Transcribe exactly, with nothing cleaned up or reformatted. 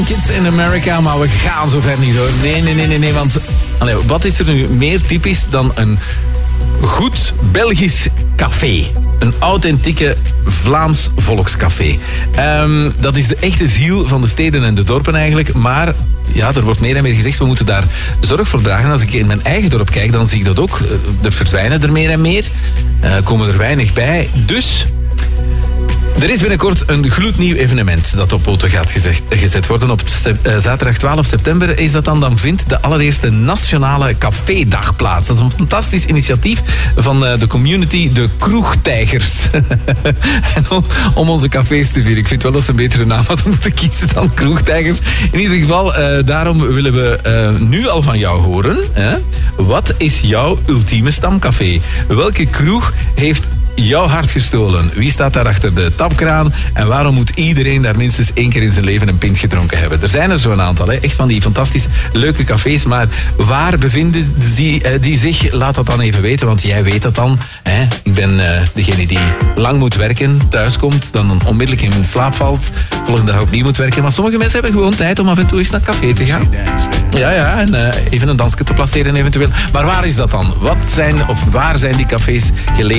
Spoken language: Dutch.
Kids in America, maar we gaan zover niet hoor. Nee, nee, nee, nee, nee, want allee, wat is er nu meer typisch dan een goed Belgisch café? Een authentieke Vlaams volkscafé. Um, dat is de echte ziel van de steden en de dorpen eigenlijk, maar ja, er wordt meer en meer gezegd, we moeten daar zorg voor dragen. Als ik in mijn eigen dorp kijk, dan zie ik dat ook. Er verdwijnen er meer en meer, uh, komen er weinig bij, dus... Er is binnenkort een gloednieuw evenement dat op poten gaat gezegd, gezet worden. Op se- uh, zaterdag twaalf september is dat dan. Dan vindt de allereerste nationale cafédag plaats. Dat is een fantastisch initiatief van uh, de community, de Kroegtijgers. en om, om onze cafés te vieren. Ik vind wel dat ze een betere naam hadden moeten kiezen dan Kroegtijgers. In ieder geval, uh, daarom willen we uh, nu al van jou horen. Hè? Wat is jouw ultieme stamcafé? Welke kroeg heeft jouw hart gestolen? Wie staat daar achter de tapkraan? En waarom moet iedereen daar minstens één keer in zijn leven een pint gedronken hebben? Er zijn er zo'n aantal, hè? Echt van die fantastisch leuke cafés. Maar waar bevinden die, uh, die zich? Laat dat dan even weten, want jij weet dat dan. Hè? Ik ben uh, degene die lang moet werken, thuiskomt, dan onmiddellijk in slaap valt, volgende dag opnieuw moet werken. Maar sommige mensen hebben gewoon tijd om af en toe eens naar het café te gaan. Ja, ja, en uh, even een dansje te placeren eventueel. Maar waar is dat dan? Wat zijn, of waar zijn die cafés gelegen?